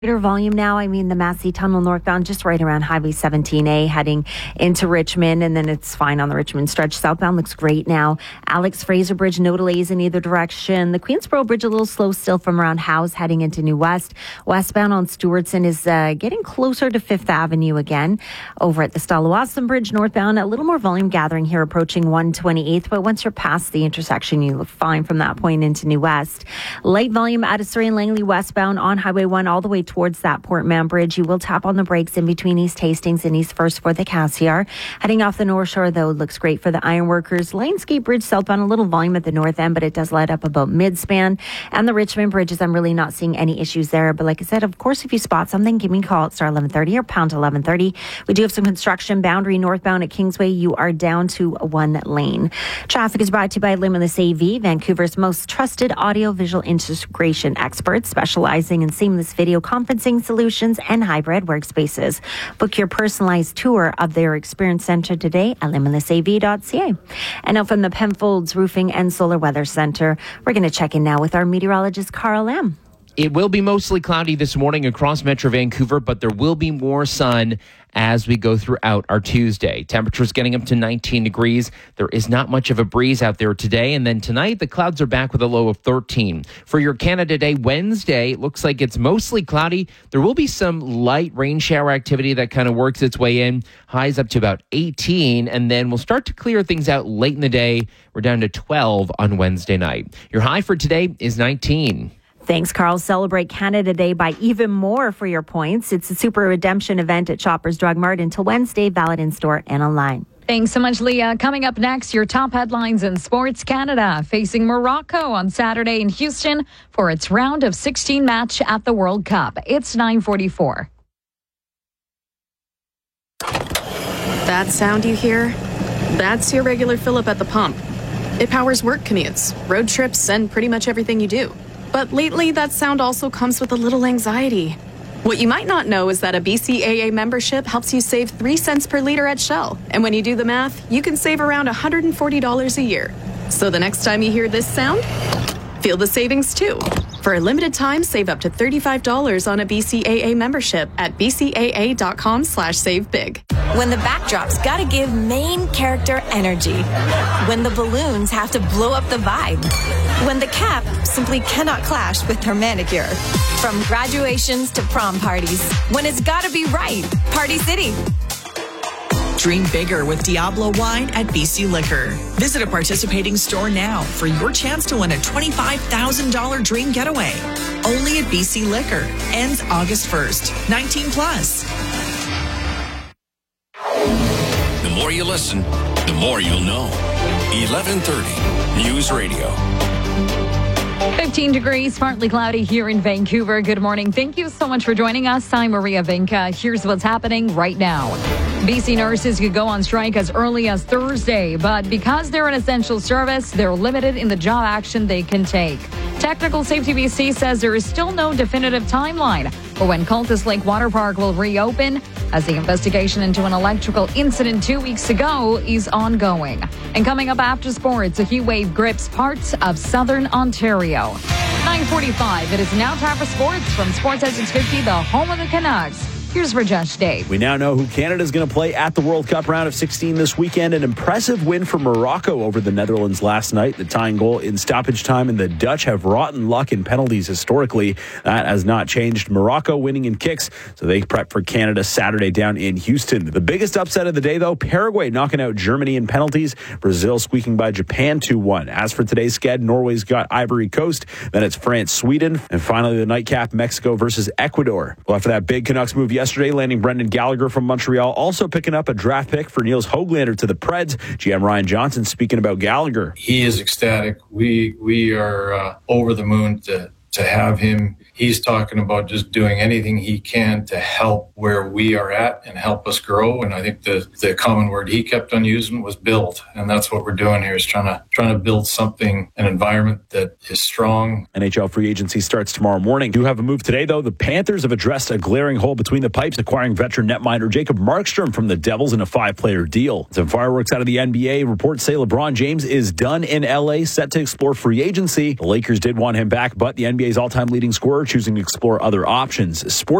Volume now. I mean, the Massey Tunnel northbound, just right around Highway 17A, heading into Richmond, and then it's fine on the Richmond stretch. Southbound looks great now. Alex Fraser Bridge, no delays in either direction. The Queensboro Bridge a little slow still from around Howes, heading into New West. Westbound on Stewartson is getting closer to Fifth Avenue again. Over at the Stallawasam Bridge northbound, a little more volume gathering here, approaching 128th, but once you're past the intersection, you look fine from that point into New West. Light volume out of Surrey and Langley westbound on Highway 1 all the way towards that Port Mann Bridge. You will tap on the brakes in between East Hastings and East First for the Cassiar. Heading off the North Shore, though, looks great for the Ironworkers. Lionsgate Bridge southbound, a little volume at the north end, but it does light up about mid-span. And the Richmond Bridges, I'm really not seeing any issues there. But like I said, of course, if you spot something, give me a call at star 1130 or pound 1130. We do have some construction boundary northbound at Kingsway. You are down to one lane. Traffic is brought to you by Limitless AV, Vancouver's most trusted audio-visual integration expert, specializing in seamless video conferencing solutions and hybrid workspaces. Book your personalized tour of their experience center today at limitlessav.ca. And now from the Penfolds Roofing and Solar Weather Center, we're going to check in now with our meteorologist, Carl Lam. It will be mostly cloudy this morning across Metro Vancouver, but there will be more sun as we go throughout our Tuesday. Temperatures getting up to 19 degrees. There is not much of a breeze out there today. And then tonight, the clouds are back with a low of 13. For your Canada Day Wednesday, it looks like it's mostly cloudy. There will be some light rain shower activity that kind of works its way in. Highs up to about 18. And then we'll start to clear things out late in the day. We're down to 12 on Wednesday night. Your high for today is 19. Thanks, Carl. Celebrate Canada Day by even more for your points. It's a super redemption event at Shoppers Drug Mart until Wednesday, valid in store and online. Thanks so much, Leah. Coming up next, your top headlines in sports. Canada facing Morocco on Saturday in Houston for its round of 16 match at the World Cup. It's 9:44. That sound you hear? That's your regular fill-up at the pump. It powers work commutes, road trips, and pretty much everything you do. But lately, that sound also comes with a little anxiety. What you might not know is that a BCAA membership helps you save 3 cents per liter at Shell. And when you do the math, you can save around $140 a year. So the next time you hear this sound, feel the savings too. For a limited time, save up to $35 on a BCAA membership at bcaa.com/savebig. When the backdrop's gotta give main character energy. When the balloons have to blow up the vibe. When the cap simply cannot clash with her manicure. From graduations to prom parties. When it's gotta be right. Party City. Dream bigger with Diablo Wine at BC Liquor. Visit a participating store now for your chance to win a $25,000 dream getaway. Only at BC Liquor. Ends August 1st. 19 plus. The more you listen, the more you'll know. 1130 News Radio. 15 degrees, partly cloudy here in Vancouver. Good morning. Thank you so much for joining us. I'm Maria Vinca. Here's what's happening right now. BC nurses could go on strike as early as Thursday, but because they're an essential service, they're limited in the job action they can take. Technical Safety BC says there is still no definitive timeline for when Cultus Lake Water Park will reopen, as the investigation into an electrical incident 2 weeks ago is ongoing. And coming up after sports, a heat wave grips parts of southern Ontario. 9:45, it is now time for sports from Sportsnet 650, the home of the Canucks. Here's Rajesh Dave. We now know who Canada's going to play at the World Cup round of 16 this weekend. An impressive win for Morocco over the Netherlands last night. The tying goal in stoppage time, and the Dutch have rotten luck in penalties historically. That has not changed. Morocco winning in kicks, so they prep for Canada Saturday down in Houston. The biggest upset of the day, though, Paraguay knocking out Germany in penalties. Brazil squeaking by Japan 2-1. As for today's sked, Norway's got Ivory Coast. Then it's France, Sweden. And finally, the nightcap, Mexico versus Ecuador. Well, after that big Canucks move yesterday, landing Brendan Gallagher from Montreal, also picking up a draft pick for Niels Höglander to the Preds. GM Ryan Johnson speaking about Gallagher. He is ecstatic. We are over the moon to have him. He's talking about just doing anything he can to help where we are at and help us grow. And I think the common word he kept on using was build. And that's what we're doing here, is trying to build something, an environment that is strong. NHL free agency starts tomorrow morning. Do have a move today, though. The Panthers have addressed a glaring hole between the pipes, acquiring veteran netminder Jacob Markstrom from the Devils in a 5-player deal. Some fireworks out of the NBA. Reports say LeBron James is done in LA, set to explore free agency. The Lakers did want him back, but the NBA's all-time leading scorer, choosing to explore other options. Sports